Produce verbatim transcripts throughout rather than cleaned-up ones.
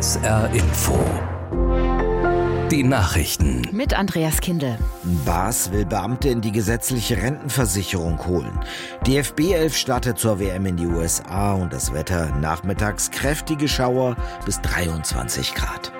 S R Info. Die Nachrichten. Mit Andreas Kindl. Baas will Beamte in die gesetzliche Rentenversicherung holen. Die F B elf startet zur W M in die U S A und das Wetter nachmittags kräftige Schauer bis dreiundzwanzig Grad.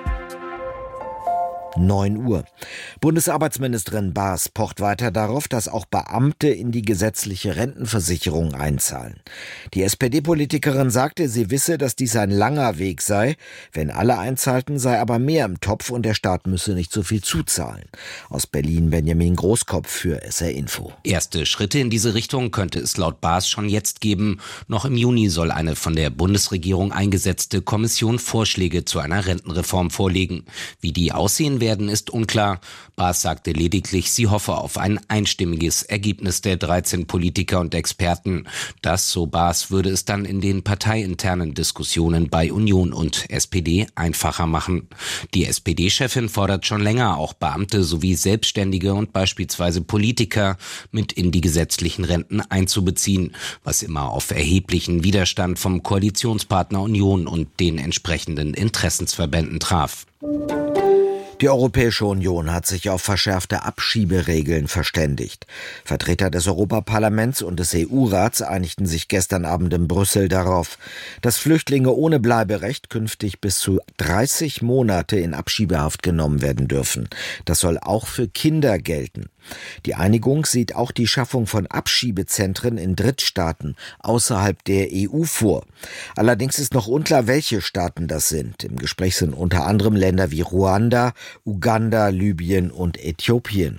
neun Uhr. Bundesarbeitsministerin Baas pocht weiter darauf, dass auch Beamte in die gesetzliche Rentenversicherung einzahlen. Die S P D-Politikerin sagte, sie wisse, dass dies ein langer Weg sei. Wenn alle einzahlten, sei aber mehr im Topf und der Staat müsse nicht so viel zuzahlen. Aus Berlin Benjamin Großkopf für S R Info. Erste Schritte in diese Richtung könnte es laut Baas schon jetzt geben. Noch im Juni soll eine von der Bundesregierung eingesetzte Kommission Vorschläge zu einer Rentenreform vorlegen. Wie die aussehen werden, ist unklar. Baas sagte lediglich, sie hoffe auf ein einstimmiges Ergebnis der dreizehn Politiker und Experten. Das, so Baas, würde es dann in den parteiinternen Diskussionen bei Union und S P D einfacher machen. Die S P D-Chefin fordert schon länger, auch Beamte sowie Selbstständige und beispielsweise Politiker mit in die gesetzlichen Renten einzubeziehen, was immer auf erheblichen Widerstand vom Koalitionspartner Union und den entsprechenden Interessensverbänden traf. Die Europäische Union hat sich auf verschärfte Abschieberegeln verständigt. Vertreter des Europaparlaments und des E U-Rats einigten sich gestern Abend in Brüssel darauf, dass Flüchtlinge ohne Bleiberecht künftig bis zu dreißig Monate in Abschiebehaft genommen werden dürfen. Das soll auch für Kinder gelten. Die Einigung sieht auch die Schaffung von Abschiebezentren in Drittstaaten außerhalb der E U vor. Allerdings ist noch unklar, welche Staaten das sind. Im Gespräch sind unter anderem Länder wie Ruanda, Uganda, Libyen und Äthiopien.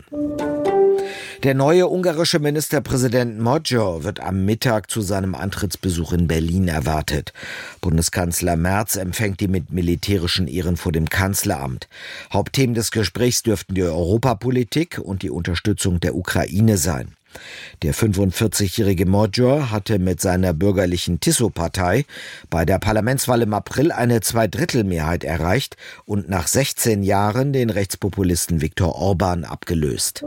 Der neue ungarische Ministerpräsident Magyar wird am Mittag zu seinem Antrittsbesuch in Berlin erwartet. Bundeskanzler Merz empfängt ihn mit militärischen Ehren vor dem Kanzleramt. Hauptthemen des Gesprächs dürften die Europapolitik und die Unterstützung der Ukraine sein. Der fünfundvierzigjährige Magyar hatte mit seiner bürgerlichen Tiso-Partei bei der Parlamentswahl im April eine Zweidrittelmehrheit erreicht und nach sechzehn Jahren den Rechtspopulisten Viktor Orban abgelöst.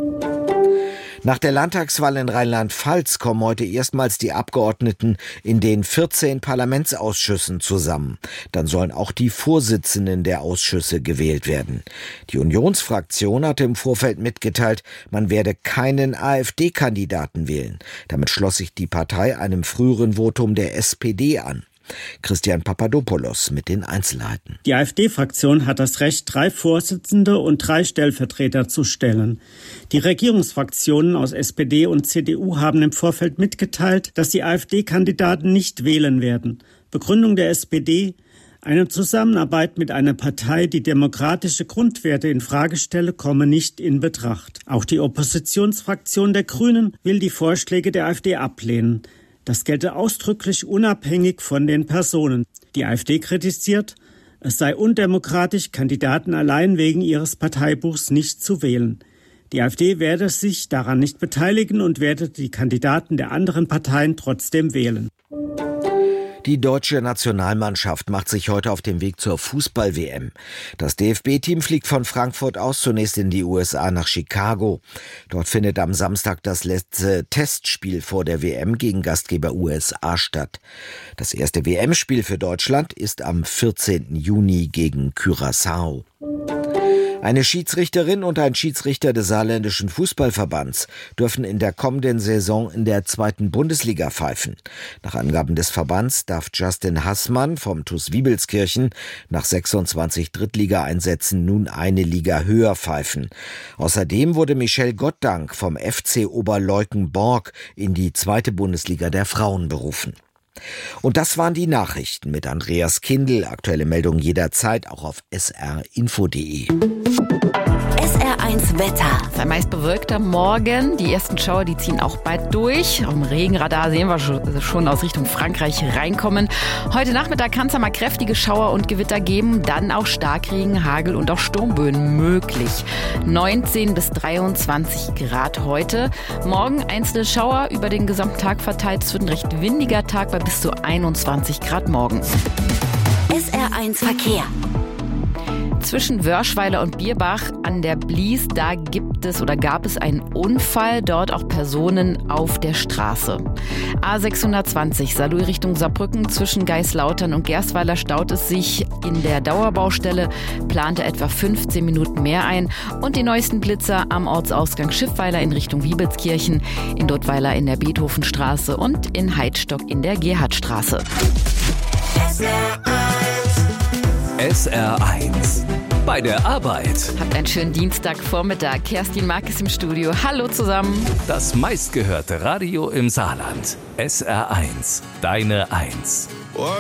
Nach der Landtagswahl in Rheinland-Pfalz kommen heute erstmals die Abgeordneten in den vierzehn Parlamentsausschüssen zusammen. Dann sollen auch die Vorsitzenden der Ausschüsse gewählt werden. Die Unionsfraktion hatte im Vorfeld mitgeteilt, man werde keinen AfD-Kandidaten wählen. Damit schloss sich die Partei einem früheren Votum der S P D an. Christian Papadopoulos mit den Einzelheiten. Die AfD-Fraktion hat das Recht, drei Vorsitzende und drei Stellvertreter zu stellen. Die Regierungsfraktionen aus S P D und C D U haben im Vorfeld mitgeteilt, dass die AfD-Kandidaten nicht wählen werden. Begründung der S P D: Eine Zusammenarbeit mit einer Partei, die demokratische Grundwerte in Frage stelle, komme nicht in Betracht. Auch die Oppositionsfraktion der Grünen will die Vorschläge der AfD ablehnen. Das gelte ausdrücklich unabhängig von den Personen. Die AfD kritisiert, es sei undemokratisch, Kandidaten allein wegen ihres Parteibuchs nicht zu wählen. Die AfD werde sich daran nicht beteiligen und werde die Kandidaten der anderen Parteien trotzdem wählen. Die deutsche Nationalmannschaft macht sich heute auf den Weg zur Fußball-W M. Das D F B-Team fliegt von Frankfurt aus zunächst in die U S A nach Chicago. Dort findet am Samstag das letzte Testspiel vor der W M gegen Gastgeber U S A statt. Das erste W M-Spiel für Deutschland ist am vierzehnten Juni gegen Curaçao. Eine Schiedsrichterin und ein Schiedsrichter des saarländischen Fußballverbands dürfen in der kommenden Saison in der zweiten Bundesliga pfeifen. Nach Angaben des Verbands darf Justin Haßmann vom T U S Wiebelskirchen nach sechsundzwanzig Drittligaeinsätzen nun eine Liga höher pfeifen. Außerdem wurde Michelle Gottdank vom F C Oberleuken-Borg in die zweite Bundesliga der Frauen berufen. Und das waren die Nachrichten mit Andreas Kindl. Aktuelle Meldungen jederzeit auch auf s r info punkt d e. S R eins Wetter. Es ist ein meist bewölkter Morgen. Die ersten Schauer, die ziehen auch bald durch. Auf dem Regenradar sehen wir schon aus Richtung Frankreich reinkommen. Heute Nachmittag kann es einmal kräftige Schauer und Gewitter geben. Dann auch Starkregen, Hagel und auch Sturmböen möglich. neunzehn bis dreiundzwanzig Grad heute. Morgen einzelne Schauer über den gesamten Tag verteilt. Es wird ein recht windiger Tag bei bis zu einundzwanzig Grad morgens. S R eins Verkehr. zwischen Wörschweiler und Bierbach an der Blies, da gibt es oder gab es einen Unfall, dort auch Personen auf der Straße. A sechshundertzwanzig Saarlouis Richtung Saarbrücken zwischen Geislautern und Gerstweiler staut es sich in der Dauerbaustelle, plante etwa fünfzehn Minuten mehr ein und die neuesten Blitzer am Ortsausgang Schiffweiler in Richtung Wiebelskirchen, in Duttweiler in der Beethovenstraße und in Heidstock in der Gerhardstraße. S R eins. Bei der Arbeit. Habt einen schönen Dienstagvormittag. Kerstin Mark ist im Studio. Hallo zusammen. Das meistgehörte Radio im Saarland. S R eins. Deine Eins.